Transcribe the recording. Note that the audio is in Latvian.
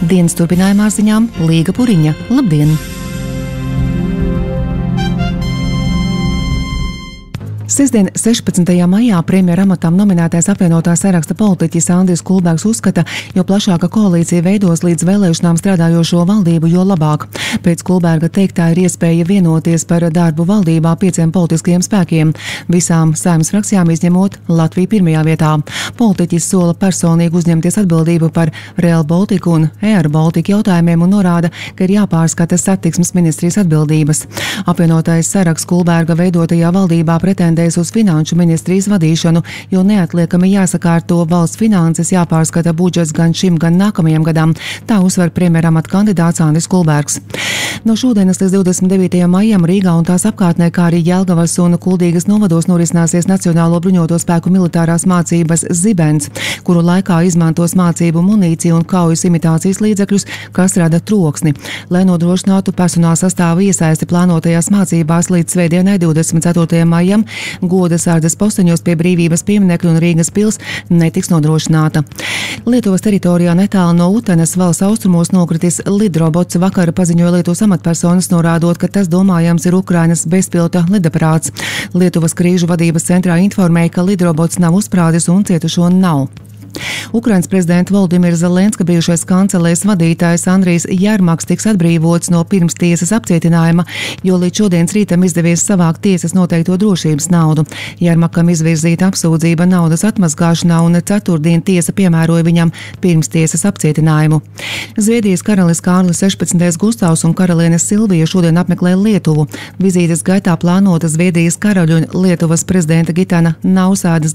Dienas turpinājumā ar ziņām Līga Puriņa. Labdien! Sestdien, 16. maijā premjera amatam nominētais apvienotā saraksta politiķis Andris Kulbergs uzskata, jo plašāka koalīcija veidos līdz vēlēšanām strādājošo valdību, jo labāk. Pēc Kulberga teiktā ir iespēja vienoties par darbu valdībā 5 politiskajiem spēkiem, visām Saeimas frakcijām izņemot Latviju pirmajā vietā. Politiķis sola personīgi uzņemties atbildību par Rail Baltica un Air Baltica jautājumiem un norāda, ka ir jāpārskata satiksmes ministrijas atbildības. Apvienotais saraksts Kulberga veidotajā valdībā pretendēs uz finanšu ministrijas vadīšanu, jo neatliekami jāsakārto valsts finanses, jāpārskata budžets gan šim, gan nākamajam gadam. Tā uzsver premjera amata kandidāts Andris Kulbergs. No šodienas līdz 29. maijam Rīgā un tās apkārtnē, kā arī Jelgavas un Kuldīgas novados norisināsies Nacionālo bruņoto spēku militārās mācības Zibens, kuru laikā izmantos mācību munīciju un kaujas imitācijas līdzekļus, kas rada troksni. Lai nodrošinātu personāla sastāvu iesaisti plānotajās mācībās līdz svētdienai 24. maijam, goda sārdzes posteņos pie Brīvības pieminekļa un Rīgas pils netiks nodrošināta. Lietuvas teritorijā netālu no Utenes valsts austrumos nokritis lidrobots, vakar paziņoja Lietuvas amatpersonas, norādot, ka tas domājams ir Ukrainas bezpilota lidaparāts. Lietuvas krīžu vadības centrā informēja, ka lidrobots nav uzsprādzis un cietušo nav. Ukrainas prezidenta Volodimira Zelenska bijušais kancelēs vadītājs Andrijs Jermaks tiks atbrīvots no pirmstiesas apcietinājuma, jo līdz šodienas rītam izdevies savākt tiesas noteikto drošības naudu. Jermakam izvirzīta apsūdzība naudas atmazgāšanā un ceturtdien tiesa piemēroja viņam pirmstiesas apcietinājumu. Zviedrijas karalis Kārlis 16. Gustavs un karaliene Silvija šodien apmeklē Lietuvu. Vizītes gaitā plānota Zviedrijas karaļa un Lietuvas prezidenta Gitana Nausēdas